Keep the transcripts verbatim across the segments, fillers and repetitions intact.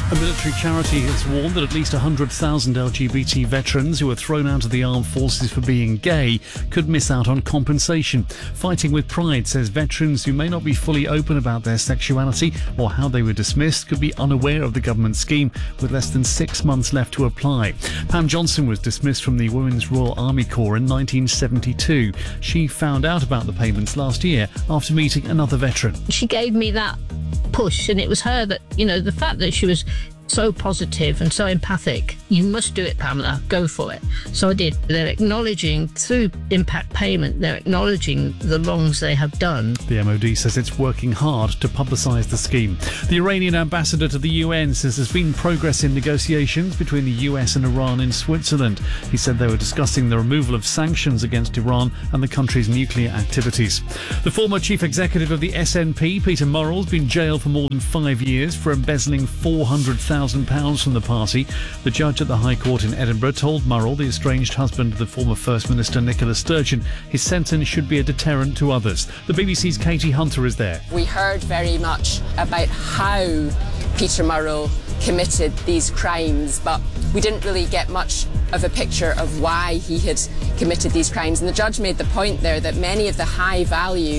A military charity has warned that at least one hundred thousand L G B T veterans who were thrown out of the armed forces for being gay could miss out on compensation. Fighting with Pride says veterans who may not be fully open about their sexuality or how they were dismissed could be unaware of the government scheme with less than six months left to apply. Pam Johnson was dismissed from the Women's Royal Army Corps in nineteen seventy-two. She found out about the payments last year after meeting another veteran. She gave me that push, and it was her that, you know, the fact that she was so positive and so empathic. You must do it, Pamela, go for it. So I did. They're acknowledging through impact payment, they're acknowledging the wrongs they have done. The M O D says it's working hard to publicise the scheme. The Iranian ambassador to the U N says there's been progress in negotiations between the U S and Iran in Switzerland. He said they were discussing the removal of sanctions against Iran and the country's nuclear activities. The former chief executive of the S N P, Peter Murrell, has been jailed for more than five years for embezzling four hundred thousand pounds from the party. The judge at the High Court in Edinburgh told Murrell, the estranged husband of the former First Minister Nicola Sturgeon, his sentence should be a deterrent to others. The B B C's Katie Hunter is there. We heard very much about how Peter Murrell committed these crimes, but we didn't really get much of a picture of why he had committed these crimes. And the judge made the point there that many of the high-value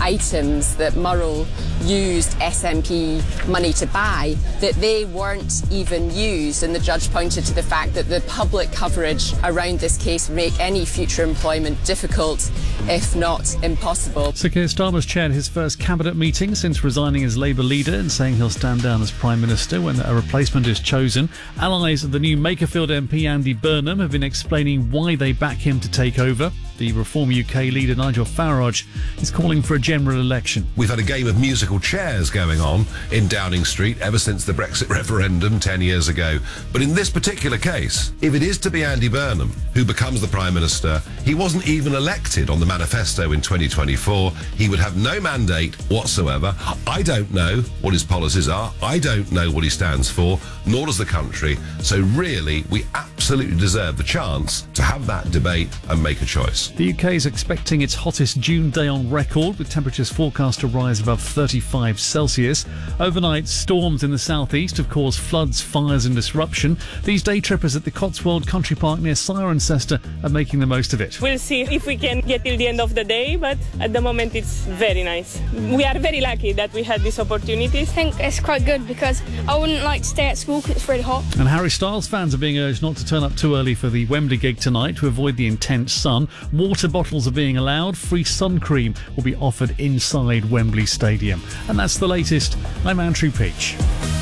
items that Murrell used S N P money to buy, that they weren't even used. And the judge pointed to the fact that the public coverage around this case would make any future employment difficult, if not impossible. Sir Keir Starmer's chaired his first cabinet meeting since resigning as Labour leader and saying he'll stand down as Prime Minister when a replacement is chosen. Allies of the new Makerfield M P Andy Burnham have been explaining why they back him to take over. The Reform U K leader Nigel Farage is calling for a general election. We've had a game of musical chairs going on in Downing Street ever since the Brexit referendum ten years ago. But in this particular case, if it is to be Andy Burnham who becomes the Prime Minister, he wasn't even elected on the manifesto in twenty twenty-four. He would have no mandate whatsoever. I don't know what his policies are. I don't know what he stands for, nor does the country. So really, we absolutely deserve the chance to have that debate and make a choice. The U K is expecting its hottest June day on record, with temperatures forecast to rise above thirty-five Celsius. Overnight, storms in the southeast have caused floods, fires and disruption. These day trippers at the Cotswold Country Park near Cirencester are making the most of it. We'll see if we can get till the end of the day, but at the moment it's very nice. We are very lucky that we had this opportunity. I think it's quite good because I wouldn't like to stay at school because it's really hot. And Harry Styles fans are being urged not to turn up too early for the Wembley gig tonight to avoid the intense sun. Water bottles are being allowed. Free sun cream will be offered inside Wembley Stadium. And that's the latest. I'm Andrew Peach.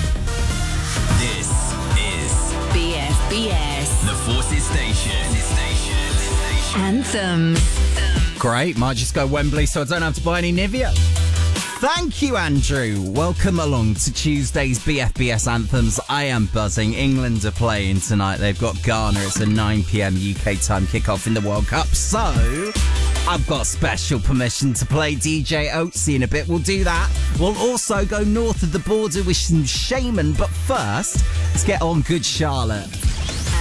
This is B F B S, the Forces Station. Anthem. Great, might just go Wembley so I don't have to buy any Nivea. Thank you, Andrew. Welcome along to Tuesday's B F B S Anthems. I am buzzing. England are playing tonight. They've got Ghana. It's a nine p.m. U K time kickoff in the World Cup. So I've got special permission to play D J Oatsy in a bit. We'll do that. We'll also go north of the border with some Shaman. But first, let's get on Good Charlotte.